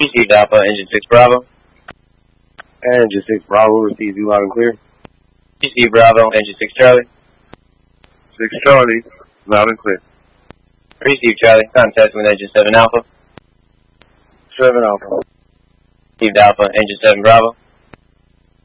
Received Alpha, Engine 6 Bravo. Engine 6 Bravo, receive you loud and clear. Received Bravo, Engine 6 Charlie. 6 Charlie, loud and clear. Received Charlie, contact with Engine 7 Alpha. 7 Alpha. Received Alpha, Engine 7 Bravo.